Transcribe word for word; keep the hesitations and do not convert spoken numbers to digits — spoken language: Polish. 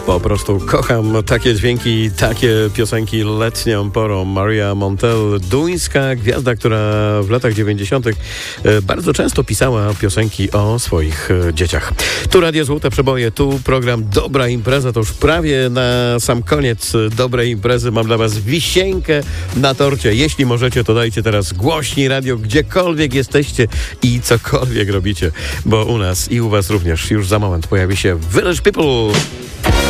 Po prostu kocham takie dźwięki, takie piosenki letnią porą. Maria Montel, duńska gwiazda, która w latach dziewięćdziesiątych bardzo często pisała piosenki o swoich dzieciach. Tu Radio Złote Przeboje, tu program Dobra Impreza. To już prawie na sam koniec dobrej imprezy. Mam dla was wisienkę na torcie. Jeśli możecie, to dajcie teraz głośniej radio, gdziekolwiek jesteście i cokolwiek robicie, bo u nas i u was również już za moment pojawi się Village People.